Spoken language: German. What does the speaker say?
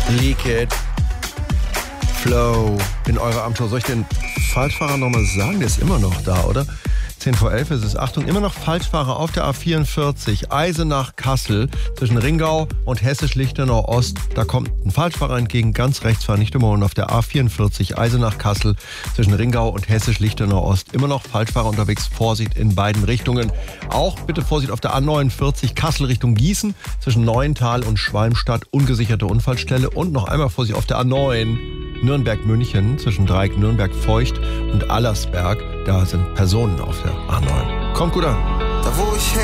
Leak It. Flow in eurer Abendshow. Soll ich den Falschfahrer nochmal sagen? Der ist immer noch da, oder? 10 vor 11 ist es. Achtung, immer noch Falschfahrer auf der A44. Eisenach-Kassel zwischen Ringau und Hessisch-Lichtenau Ost. Da kommt ein Falschfahrer entgegen, ganz rechts fahren, nicht überholen. Auf der A44 Eisenach-Kassel zwischen Ringau und Hessisch-Lichtenau Ost. Immer noch Falschfahrer unterwegs. Vorsicht in beiden Richtungen. Auch bitte Vorsicht auf der A49 Kassel Richtung Gießen zwischen Neuental und Schwalmstadt. Ungesicherte Unfallstelle. Und noch einmal Vorsicht auf der A9 Nürnberg-München zwischen Dreieck Nürnberg-Feucht und Allersberg. Da sind Personen auf der A9. Kommt gut an. Da wo ich